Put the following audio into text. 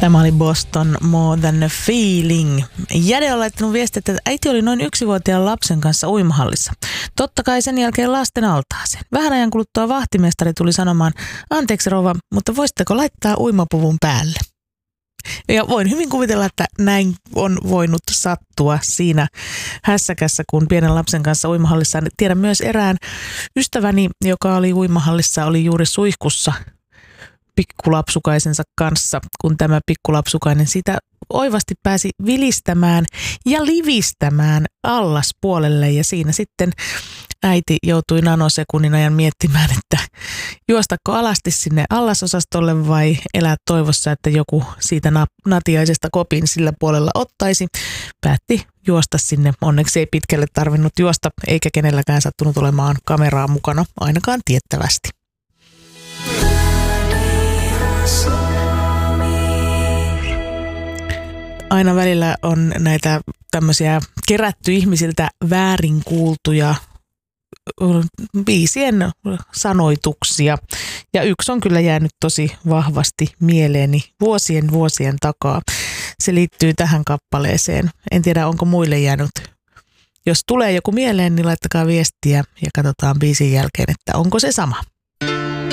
Tämä oli Boston More Than a Feeling. Jade on laittanut viestiä, että äiti oli noin 1-vuotiaan lapsen kanssa uimahallissa. Totta kai sen jälkeen lasten altaaseen. Vähän ajan kuluttua vahtimestari tuli sanomaan, anteeksi rouva, mutta voisitteko laittaa uimapuvun päälle? Ja voin hyvin kuvitella, että näin on voinut sattua siinä hässäkässä, kun pienen lapsen kanssa uimahallissa. Tiedän myös erään ystäväni, joka oli uimahallissa, oli juuri suihkussa pikkulapsukaisensa kanssa, kun tämä pikkulapsukainen sitä oivasti pääsi vilistämään ja livistämään allaspuolelle. Ja siinä sitten äiti joutui nanosekunnin ajan miettimään, että juostako alasti sinne allasosastolle vai elää toivossa, että joku siitä natiaisesta kopin sillä puolella ottaisi. Päätti juosta sinne. Onneksi ei pitkälle tarvinnut juosta, eikä kenelläkään sattunut olemaan kameraa mukana, ainakaan tiettävästi. Aina välillä on näitä tämmöisiä kerätty ihmisiltä väärin kuultuja biisien sanoituksia. Ja yksi on kyllä jäänyt tosi vahvasti mieleeni vuosien takaa. Se liittyy tähän kappaleeseen. En tiedä, onko muille jäänyt. Jos tulee joku mieleen, niin laittakaa viestiä ja katsotaan biisin jälkeen, että onko se sama.